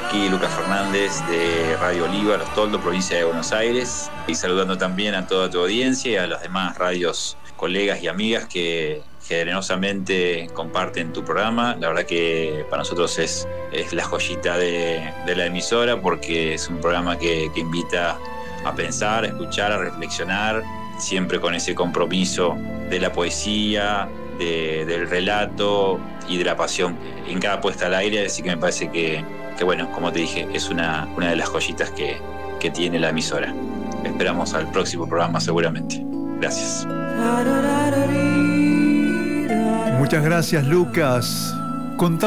Aquí Lucas Fernández de Radio Oliva, Los Toldos, provincia de Buenos Aires, y saludando también a toda tu audiencia y a las demás radios, colegas y amigas que generosamente comparten tu programa. La verdad que para nosotros es la joyita de la emisora, porque es un programa que invita a pensar, a escuchar, a reflexionar, siempre con ese compromiso de la poesía, del relato y de la pasión en cada puesta al aire. Así que me parece que bueno, como te dije, es una de las joyitas que tiene la emisora. Esperamos al próximo programa seguramente. Gracias. Muchas gracias, Lucas.